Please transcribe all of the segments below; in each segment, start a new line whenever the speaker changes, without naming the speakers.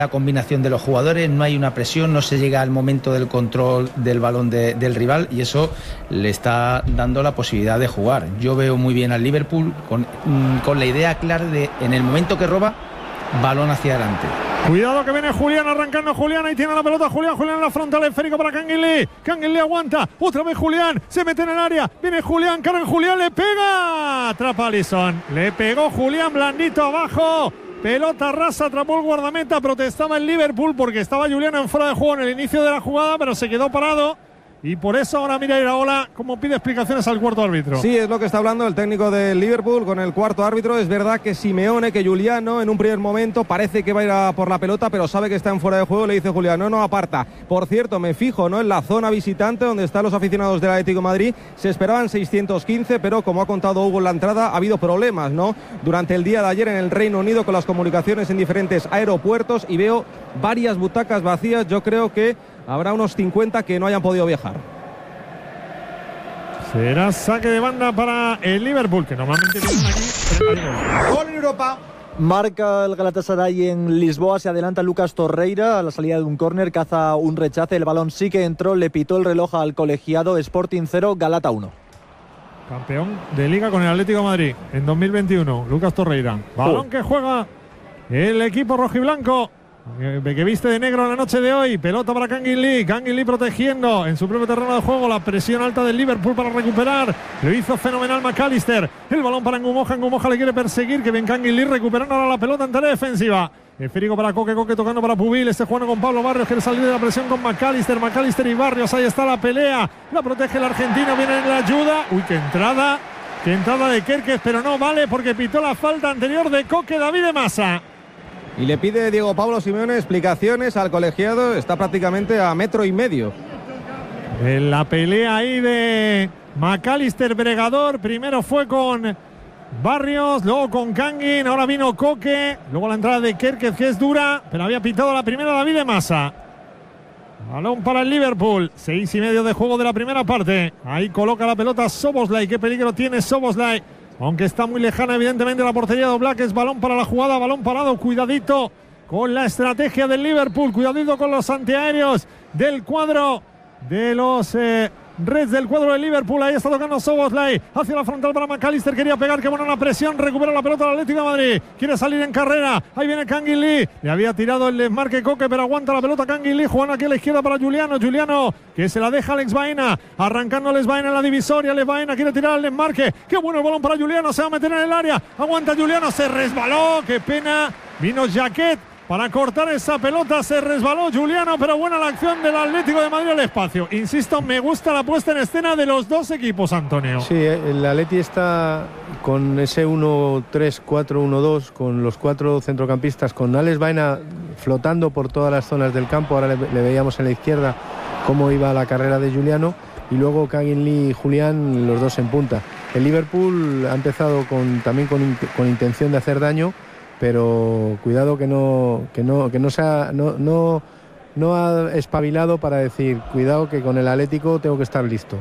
la combinación de los jugadores, no hay una presión, no se llega al momento del control del balón del rival, y eso le está dando la posibilidad de jugar. Yo veo muy bien al Liverpool con la idea clara de, en el momento que roba, balón hacia adelante.
Cuidado que viene Julián, arrancando Julián, ahí tiene la pelota Julián en la frontal, esférico para Kangin Lee aguanta, otra vez Julián, se mete en el área, viene Julián, carga Julián, le pega, atrapa Alisson, le pegó Julián blandito abajo. Pelota rasa, atrapó el guardameta, protestaba el Liverpool porque estaba Julián en fuera de juego en el inicio de la jugada, pero se quedó parado. Y por eso ahora mira Iraola cómo pide explicaciones al cuarto árbitro.
Sí, es lo que está hablando el técnico del Liverpool con el cuarto árbitro. Es verdad que Simeone, que Juliano en un primer momento parece que va a ir a por la pelota, pero sabe que está en fuera de juego, le dice Julián, no aparta. Por cierto, me fijo, ¿no?, en la zona visitante donde están los aficionados del Atlético de Madrid. Se esperaban 615, pero como ha contado Hugo en la entrada, ha habido problemas, ¿no?, durante el día de ayer en el Reino Unido con las comunicaciones en diferentes aeropuertos, y veo varias butacas vacías. Yo creo que habrá unos 50 que no hayan podido viajar.
Será saque de banda para el Liverpool, que normalmente vienen aquí.
Gol en Europa.
Marca el Galatasaray en Lisboa, se adelanta Lucas Torreira a la salida de un córner, caza un rechace, el balón sí que entró, le pitó el reloj al colegiado. Sporting 0, Galata 1.
Campeón de Liga con el Atlético de Madrid en 2021, Lucas Torreira. Balón que juega el equipo rojiblanco, que viste de negro en la noche de hoy. Pelota para Kangin Lee protegiendo en su propio terreno de juego, la presión alta del Liverpool para recuperar. Lo hizo fenomenal McAllister. El balón para Ngumoja le quiere perseguir, que bien Kangin Lee recuperando ahora la pelota en tarea defensiva. Esférico para Coque tocando para Pubil, jugando con Pablo Barrios, quiere salir de la presión con McAllister y Barrios, ahí está la pelea, la protege el argentino, viene en la ayuda. Uy, qué entrada de Kerkez, pero no vale porque pitó la falta anterior de Coque. David de Massa.
Y le pide Diego Pablo Simeone explicaciones al colegiado, está prácticamente a 1,5 metros.
En la pelea ahí de McAllister Bregador, primero fue con Barrios, luego con Kangin, ahora vino Coque, luego la entrada de Kerkez, que es dura, pero había pitado la primera David de Massa. Balón para el Liverpool, 6:30 de juego de la primera parte. Ahí coloca la pelota Szoboszlai, qué peligro tiene Szoboszlai, aunque está muy lejana evidentemente la portería de Oblak. Es balón para la jugada, balón parado, cuidadito con la estrategia del Liverpool, cuidadito con los antiaéreos del cuadro de los Reds, del cuadro del Liverpool. Ahí está tocando Szoboszlai hacia la frontal para McAllister, quería pegar, que buena la presión, recupera la pelota el Atlético de Madrid, quiere salir en carrera, ahí viene Kangin Lee, le había tirado el desmarque Coque, pero aguanta la pelota Kangin Lee, jugando aquí a la izquierda para Juliano que se la deja Alex Baena, arrancando Alex Baena en la divisoria. Alex Baena quiere tirar el desmarque, qué bueno el balón para Juliano, se va a meter en el área, aguanta Juliano, se resbaló, qué pena, vino Jaquet para cortar esa pelota, se resbaló Juliano, pero buena la acción del Atlético de Madrid al espacio. Insisto, me gusta la puesta en escena de los dos equipos, Antonio.
Sí, el Atleti está con ese 1-3-4-1-2, con los 4 centrocampistas, con Alex Baena flotando por todas las zonas del campo. Ahora le veíamos en la izquierda cómo iba la carrera de Juliano, y luego Kangin Lee y Julián, los dos en punta. El Liverpool ha empezado también con intención de hacer daño, pero cuidado que no ha espabilado para decir, cuidado que con el Atlético tengo que estar listo.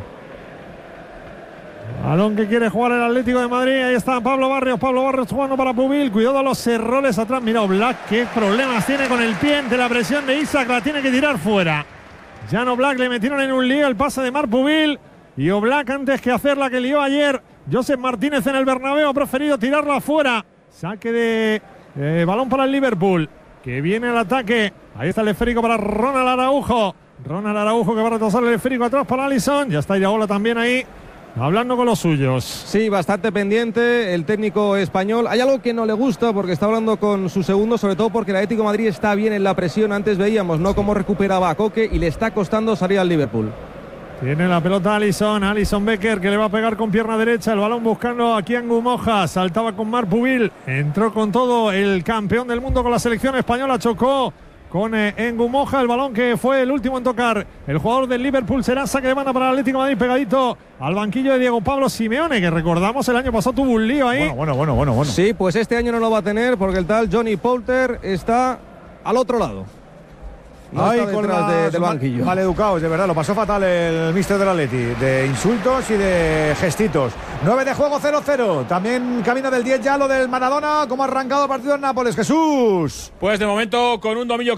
Balón que quiere jugar el Atlético de Madrid, ahí está Pablo Barrios jugando para Pubil, cuidado a los errores atrás, mira Oblak, qué problemas tiene con el pie ante la presión de Isak, la tiene que tirar fuera. Jan Oblak le metieron en un lío el pase de Marc Pubil, y Oblak, antes que hacer la que lió ayer Josep Martínez en el Bernabéu, ha preferido tirarla fuera. Saque de balón para el Liverpool, que viene al ataque. Ahí está el esférico para Ronald Araujo que va a retrasar el esférico atrás para Alisson. Ya está Iraola también ahí hablando con los suyos.
Sí, bastante pendiente el técnico español. Hay algo que no le gusta porque está hablando con su segundo, sobre todo porque el Atlético de Madrid está bien en la presión. Antes veíamos cómo recuperaba a Coque, y le está costando salir al Liverpool.
Tiene la pelota Alisson Becker, que le va a pegar con pierna derecha, el balón buscando aquí a Ngumoja, saltaba con Marc Pubil, entró con todo el campeón del mundo con la selección española, chocó con Ngumoja, el balón que fue el último en tocar el jugador del Liverpool. Será saque de banda para el Atlético de Madrid, pegadito al banquillo de Diego Pablo Simeone, que recordamos el año pasado tuvo un lío ahí.
Bueno.
Sí, pues este año no lo va a tener porque el tal Johnny Poulter está al otro lado.
Ahí con
del banquillo.
Maleducados, de verdad, lo pasó fatal el míster del Atleti, de insultos y de gestitos. 9 de juego, 0-0. También camino del 10 ya lo del Maradona. ¿Cómo ha arrancado el partido en Nápoles, Jesús?
Pues de momento con un dominio